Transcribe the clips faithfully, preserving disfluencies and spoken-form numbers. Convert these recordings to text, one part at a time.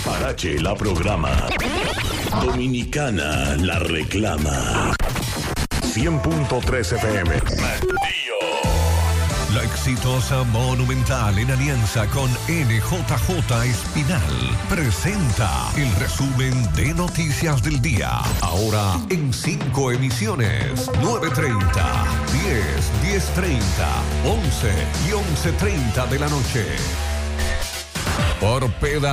Parache la programa. Dominicana la reclama. cien punto tres F M. La exitosa Monumental, en alianza con N J J Espinal, presenta el resumen de noticias del día. Ahora en cinco emisiones: nueve treinta, diez, diez treinta, once y once treinta de la noche. Por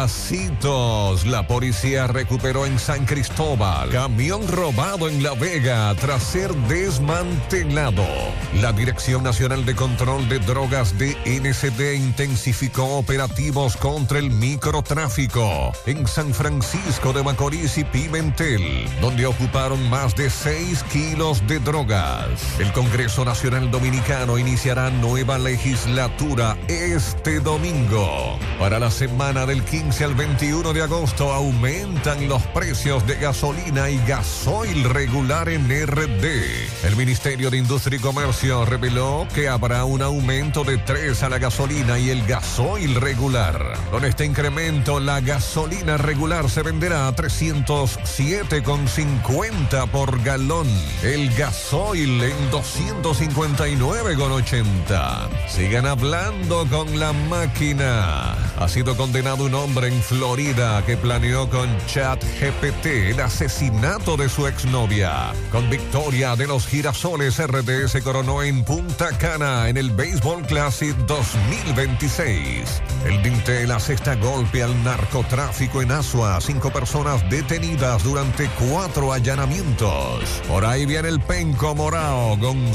pedacitos, la policía recuperó en San Cristóbal camión robado en La Vega tras ser desmantelado. La Dirección Nacional de Control de Drogas D N C D intensificó operativos contra el microtráfico en San Francisco de Macorís y Pimentel, donde ocuparon más de seis kilos de drogas. El Congreso Nacional Dominicano iniciará nueva legislatura este domingo. Para la semana Semana del quince al veintiuno de agosto aumentan los precios de gasolina y gasoil regular en R D. El Ministerio de Industria y Comercio reveló que habrá un aumento de tres a la gasolina y el gasoil regular. Con este incremento, la gasolina regular se venderá a trescientos siete con cincuenta por galón. El gasoil en doscientos cincuenta y nueve con ochenta. Sigan hablando con la máquina. Ha sido condenado un hombre en Florida que planeó con ChatGPT el asesinato de su exnovia. Con victoria de los Girasoles, R D se coronó en Punta Cana en el Baseball Classic dos mil veintiséis. El Dintel asesta golpe al narcotráfico en Asua. Cinco personas detenidas durante cuatro allanamientos. Por ahí viene el penco morao.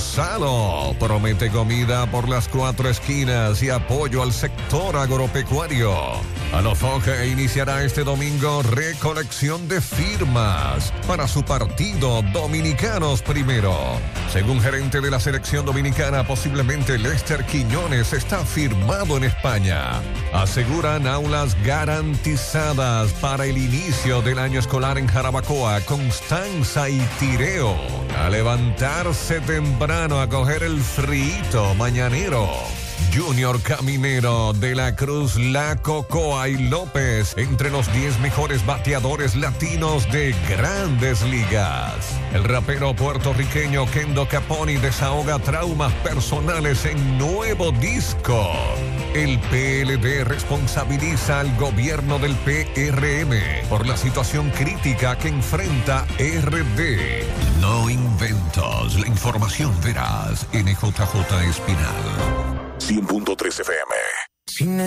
Gonzalo promete comida por las cuatro esquinas y apoyo al sector agropecuario. Alofoque iniciará este domingo recolección de firmas para su partido Dominicanos Primero. Según gerente de la selección dominicana, posiblemente Lester Quiñones está firmado en España. Aseguran aulas garantizadas para el inicio del año escolar en Jarabacoa, Constanza y Tireo. A levantarse temprano a coger el friito mañanero. Junior Caminero, De la Cruz, La Cocoa y López entre los diez mejores bateadores latinos de Grandes Ligas. El rapero puertorriqueño Kendo Caponi desahoga traumas personales en nuevo disco. El P L D responsabiliza al gobierno del P R M por la situación crítica que enfrenta R D. No inventos, la información veraz. N J J Espinal. cien punto tres F M.